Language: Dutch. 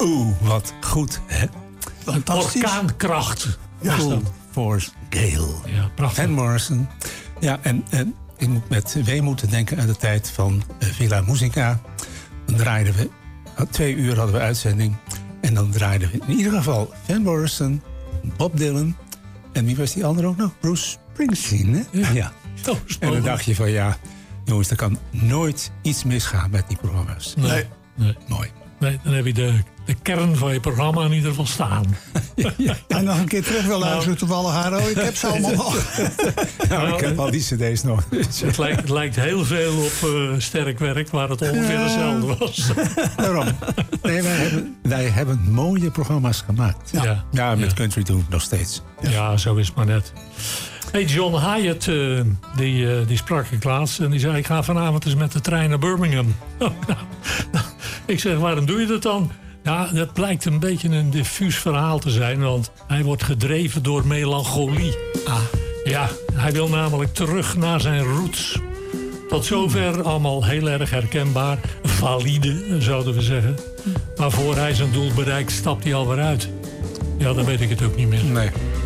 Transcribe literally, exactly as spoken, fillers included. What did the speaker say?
Oeh, wat goed, hè? Fantastisch. Orkaankracht. Ja. Full Force Gale. Ja, prachtig. Van Morrison. Ja, en, en ik moet met weemoed denken aan de tijd van uh, Villa Musica. Dan draaiden we, twee uur hadden we uitzending. En dan draaiden we in ieder geval Van Morrison, Bob Dylan. En wie was die andere ook nog? Bruce Springsteen, hè? Ja. ja. Oh, en dan dacht je van ja, jongens, er kan nooit iets misgaan met die programma's. Nee. Nee. nee. Mooi. Nee, dan heb je de, de kern van je programma in ieder geval staan. ja, ja. En nog een keer terug wil luisteren toevallig Haro. Ik heb ze allemaal nog. Nou, ik heb al die cd's nog. Het lijkt, het lijkt heel veel op uh, sterk werk, waar het ongeveer hetzelfde was. Daarom. Nee, wij hebben, wij hebben mooie programma's gemaakt. Ja, ja, ja met ja. country doen we nog steeds. Ja. ja, zo is het maar net. Hey, John Hyatt, uh, die, uh, die sprak ik laatst en die zei... ik ga vanavond eens met de trein naar Birmingham. Oh, nou, nou, ik zeg, waarom doe je dat dan? Ja, dat blijkt een beetje een diffuus verhaal te zijn... want hij wordt gedreven door melancholie. Ah. Ja, hij wil namelijk terug naar zijn roots. Tot zover allemaal heel erg herkenbaar. Valide, zouden we zeggen. Maar voor hij zijn doel bereikt, stapt hij alweer uit. Ja, dan weet ik het ook niet meer. Nee.